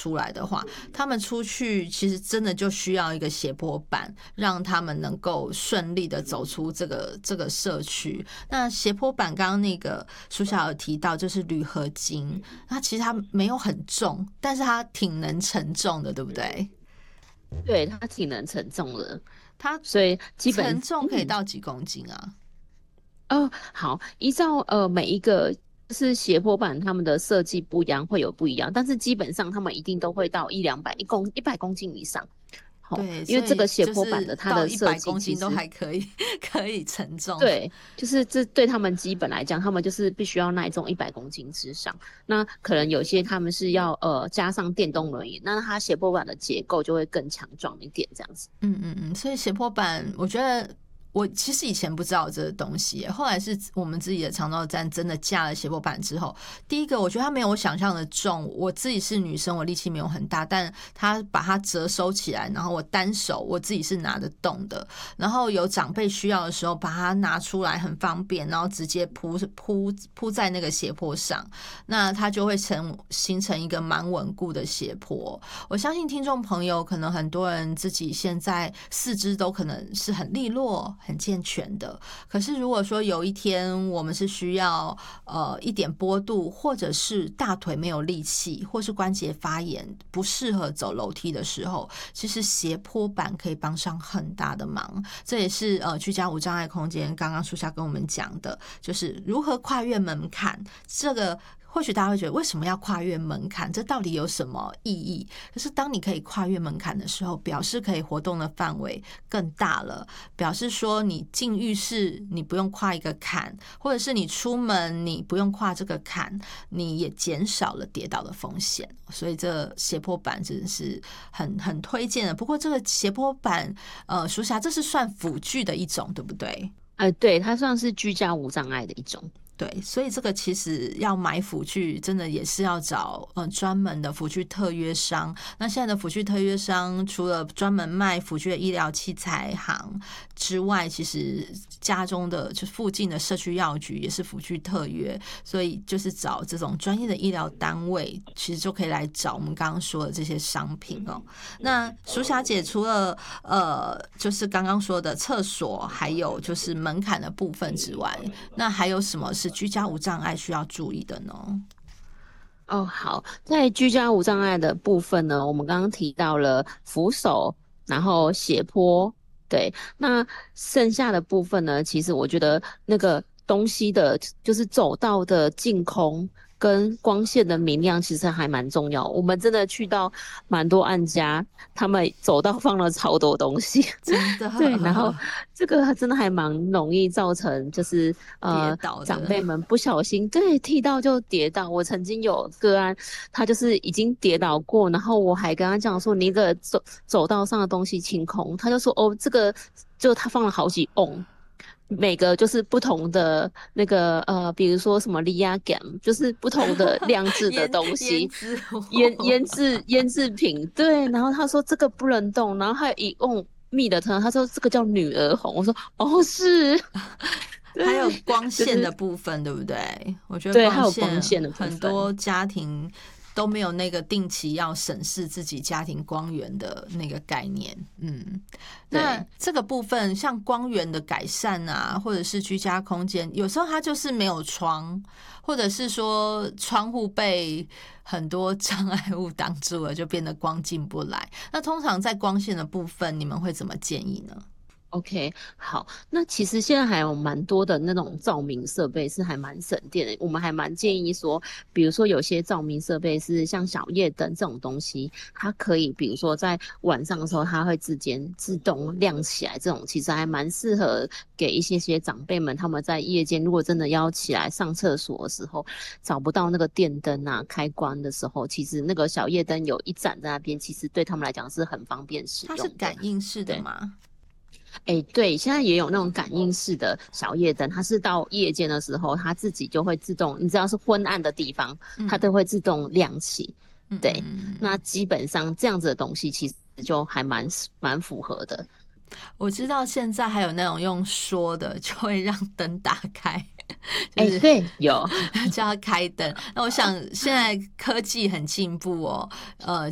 出来的话，他们出去其实真的就需要一个斜坡板，让他们能够顺利的走出这个社区。那斜坡板刚刚那个书小有提到，就是铝合金，它其实它没有很重，但是它挺能承重的，对不对？ 对，它挺能承重的， 它所以基本承重可以到几公斤啊？ 好，依照每一个就是斜坡板，他们的设计不一样，会有不一样，但是基本上他们一定都会到100公斤以上。好， 对， 因为这所以个斜坡板就是到的它的设计其 100公斤都实还可以可以承重。 对，就是这对他们基本来讲，他们就是必须要耐重100公斤之上。那可能有些他们是要加上电动轮椅，那它斜坡板的结构就会更强壮一点，这样子。 所以斜坡板，我觉得我其实以前不知道这个东西耶，后来是我们自己的长照站真的架了斜坡板之后，第一个我觉得它没有我想象的重，我自己是女生，我力气没有很大，但它把它折收起来，然后我单手我自己是拿得动的，然后有长辈需要的时候把它拿出来很方便，然后直接铺在那个斜坡上，那它就会形成一个蛮稳固的斜坡。我相信听众朋友可能很多人自己现在四肢都可能是很利落很健全的，可是如果说有一天我们是需要一点波度，或者是大腿没有力气，或是关节发炎不适合走楼梯的时候，其实斜坡板可以帮上很大的忙。这也是居家无障碍空间刚刚书下跟我们讲的，就是如何跨越门槛。这个或许大家会觉得为什么要跨越门槛，这到底有什么意义？可是当你可以跨越门槛的时候，表示可以活动的范围更大了，表示说你进浴室你不用跨一个坎，或者是你出门你不用跨这个坎，你也减少了跌倒的风险。所以这斜坡板真的是很推荐的。不过这个斜坡板书霞这是算辅具的一种对不对？ 对，它算是居家无障碍的一种。 对，所以这个其实要买辅具，真的也是要找专门的辅具特约商。那现在的辅具特约商，除了专门卖辅具的医疗器材行之外，其实家中的就附近的社区药局也是辅具特约，所以就是找这种专业的医疗单位，其实就可以来找我们刚刚说的这些商品哦。那淑霞姐除了就是刚刚说的厕所，还有就是门槛的部分之外，那还有什么是居家无障碍需要注意的呢？ 好，在居家无障碍的部分呢，我们刚刚提到了扶手，然后斜坡，对，那剩下的部分呢，其实我觉得那个东西的，就是走道的净空跟光线的明亮，其实还蛮重要。我们真的去到蛮多案家，他们走道放了超多东西， 真的对，然后这个真的还蛮容易造成，就是跌倒的长辈们不小心对踢到就跌倒。我曾经有个案，他就是已经跌倒过，然后我还跟他讲说，你的走道上的东西清空，他就说哦，这个就他放了好几瓮。每个就是不同的那个比如说什么利亚感，就是不同的酿制的东西，腌制品，对。然后他说这个不能动，然后还有一瓮蜜的汤，他说这个叫女儿红，我说哦是， 还有对， 光线的就是部分，对不对？我觉得对，还有线光线的部很分。 多家庭都没有那个定期要审视自己家庭光源的那个概念。那这个部分像光源的改善啊，或者是居家空间，有时候它就是没有窗，或者是说窗户被很多障碍物挡住了，就变得光进不来。那通常在光线的部分，你们会怎么建议呢？ OK，好，那其实现在还有蛮多的那种照明设备是还蛮省电的，我们还蛮建议说，比如说有些照明设备是像小夜灯这种东西，它可以比如说在晚上的时候它会自动亮起来，这种其实还蛮适合给一些长辈们，他们在夜间如果真的要起来上厕所的时候找不到那个电灯啊开关的时候，其实那个小夜灯有一盏在那边，其实对他们来讲是很方便使用的。 它是感应式的吗？ 对，现在也有那种感应式的小夜灯，它是到夜间的时候，它自己就会自动，你知道是昏暗的地方，它都会自动亮起。对，那基本上这样子的东西其实就还蛮符合的。 我知道现在还有那种用说的，就会让灯打开，就是对，有叫它开灯。那我想现在科技很进步哦，